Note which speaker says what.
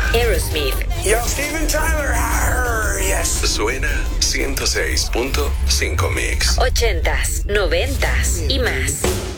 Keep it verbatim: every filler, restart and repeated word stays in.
Speaker 1: Aerosmith.
Speaker 2: Yo, Steven Tyler. Arr, yes.
Speaker 3: Suena ciento seis punto cinco Mix.
Speaker 1: Ochentas, noventas y más.